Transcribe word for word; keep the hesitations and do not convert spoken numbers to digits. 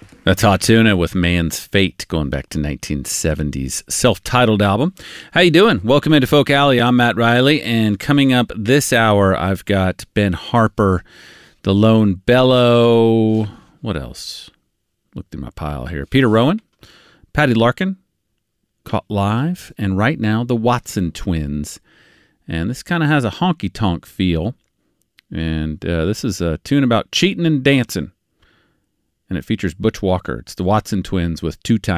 That's Hot Tuna with Man's Fate, going back to nineteen seventies self-titled album. How you doing? Welcome into Folk Alley. I'm Matt Riley, and coming up this hour, I've got Ben Harper, The Lone Bellow. What else? Looked in my pile here. Peter Rowan, Patty Larkin, Caught Live, and right now, the Watson Twins. And this kind of has a honky-tonk feel. And uh, this is a tune about cheating and dancing. And it features Butch Walker. It's the Watson Twins with Two Time